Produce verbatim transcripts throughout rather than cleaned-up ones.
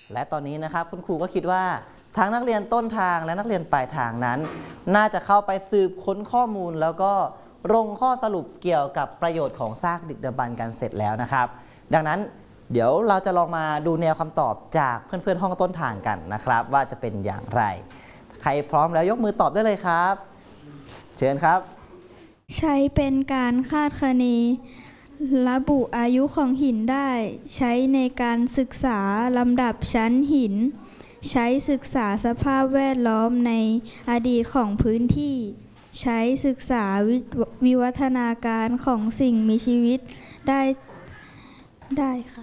และตอนนี้นะครับคุณครูก็คิดว่าทั้งนักเรียนต้นทางและนักเรียนปลายทางนั้นน่าจะเข้าไปสืบค้นข้อมูลแล้วก็ลงข้อสรุปเกี่ยวกับประโยชน์ของซากดึกดำบรรพ์กันเสร็จแล้วนะครับดังนั้นเดี๋ยวเราจะลองมาดูแนวคำตอบจากเพื่อนๆห้องต้นทางกันนะครับว่าจะเป็นอย่างไรใครพร้อมแล้วยกมือตอบได้เลยครับเชิญครับใช้เป็นการคาดคะเนระบุอายุของหินได้ใช้ในการศึกษาลำดับชั้นหินใช้ศึกษาสภาพแวดล้อมในอดีตของพื้นที่ใช้ศึกษาวิวัฒนาการของสิ่งมีชีวิตได้ได้ค่ะ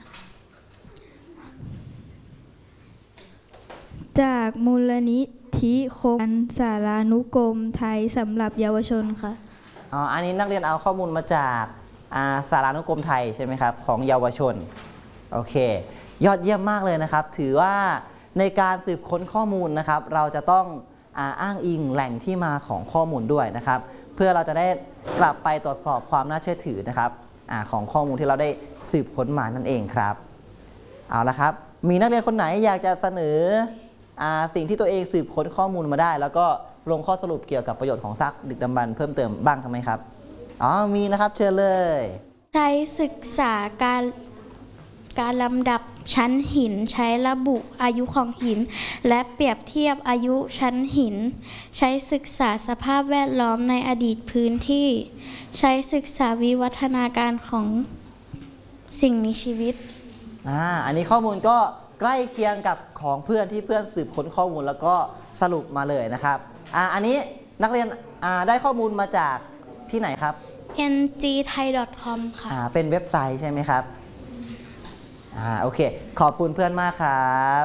จากมูลนิธิโครงการสารานุกรมไทยสำหรับเยาวชนค่ะอ๋ออันนี้นักเรียนเอาข้อมูลมาจากสารานุกรมไทยใช่ไหมครับของเยาวชนโอเคยอดเยี่ยมมากเลยนะครับถือว่าในการสืบค้นข้อมูลนะครับเราจะต้องอ้างอิงแหล่งที่มาของข้อมูลด้วยนะครับเพื่อเราจะได้กลับไปตรวจสอบความน่าเชื่อถือนะครับอของข้อมูลที่เราได้สืบค้นมานั่นเองครับเอาละครับมีนักเรียนคนไหนอยากจะเสนอสิ่งที่ตัวเองสืบค้นข้อมูลมาได้แล้วก็ลงข้อสรุปเกี่ยวกับประโยชน์ของซากดึกดำบรรพ์เพิ่มเติมบ้างไหมครับอ๋อมีนะครับเชิญเลยใช้ศึกษาการการลำดับชั้นหินใช้ระบุอายุของหินและเปรียบเทียบอายุชั้นหินใช้ศึกษาสภาพแวดล้อมในอดีตพื้นที่ใช้ศึกษาวิวัฒนาการของสิ่งมีชีวิตอ่าอันนี้ข้อมูลก็ใกล้เคียงกับของเพื่อนที่เพื่อนสืบค้นข้อมูลแล้วก็สรุปมาเลยนะครับอ่าอันนี้นักเรียนอ่าได้ข้อมูลมาจากที่ไหนครับเอ็น จี ไทย ดอท คอม ค่ะอ่าเป็นเว็บไซต์ใช่ไหมครับอ่าโอเคขอบคุณเพื่อนมากครับ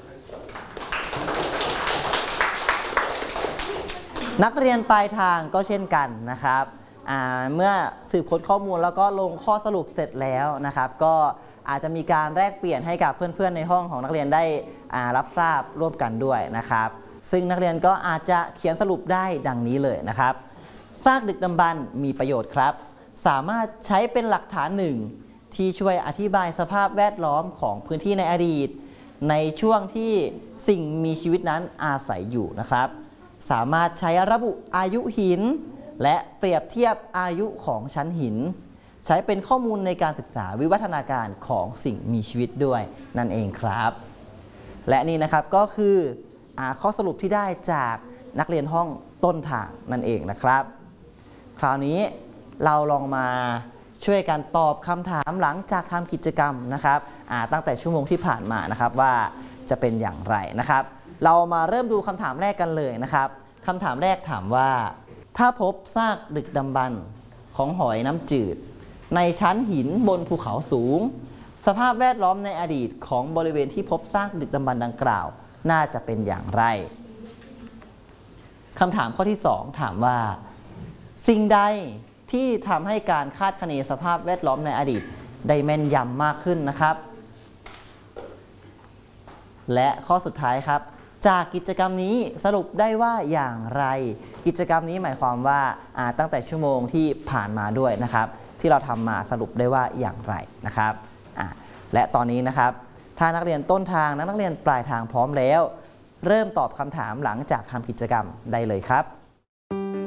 นักเรียนปลายทางก็เช่นกันนะครับอ่าเมื่อสืบค้นข้อมูลแล้วก็ลงข้อสรุปเสร็จแล้วนะครับก็อาจจะมีการแลกเปลี่ยนให้กับเพื่อนๆในห้องของนักเรียนได้รับทราบร่วมกันด้วยนะครับซึ่งนักเรียนก็อาจจะเขียนสรุปได้ดังนี้เลยนะครับซากดึกดำบรรพ์มีประโยชน์ครับสามารถใช้เป็นหลักฐานหนึ่งที่ช่วยอธิบายสภาพแวดล้อมของพื้นที่ในอดีตในช่วงที่สิ่งมีชีวิตนั้นอาศัยอยู่นะครับสามารถใช้ระบุอายุหินและเปรียบเทียบอายุของชั้นหินใช้เป็นข้อมูลในการศึกษาวิวัฒนาการของสิ่งมีชีวิตด้วยนั่นเองครับและนี่นะครับก็คือข้อสรุปที่ได้จากนักเรียนห้องต้นทางนั่นเองนะครับคราวนี้เราลองมาช่วยกันตอบคำถามหลังจากทำกิจกรรมนะครับตั้งแต่ชั่วโมงที่ผ่านมานะครับว่าจะเป็นอย่างไรนะครับเรามาเริ่มดูคำถามแรกกันเลยนะครับคำถามแรกถามว่าถ้าพบซากดึกดำบรรพ์ของหอยน้ำจืดในชั้นหินบนภูเขาสูงสภาพแวดล้อมในอดีตของบริเวณที่พบซากดึกดำบรรพ์ดังกล่าวน่าจะเป็นอย่างไรคำถามข้อที่สองถามว่าสิ่งใดที่ทำให้การคาดคะเนสภาพแวดล้อมในอดีตได้แม่นยำมากขึ้นนะครับและข้อสุดท้ายครับจากกิจกรรมนี้สรุปได้ว่าอย่างไรกิจกรรมนี้หมายความว่าตั้งแต่ชั่วโมงที่ผ่านมาด้วยนะครับที่เราทำมาสรุปได้ว่าอย่างไรนะครับและตอนนี้นะครับถ้านักเรียนต้นทางและนักเรียนปลายทางพร้อมแล้วเริ่มตอบคำถามหลังจากทำกิจกรรมได้เลยครับ